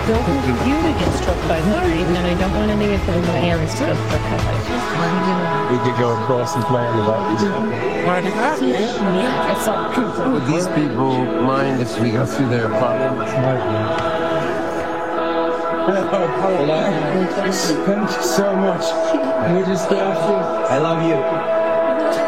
don't want you to get struck by lightning, and I don't want any of the parents to get struck by lightning. We could go across and play on the Would these people mind if we go through their apartment? Thank you so much. We just got you. I love you.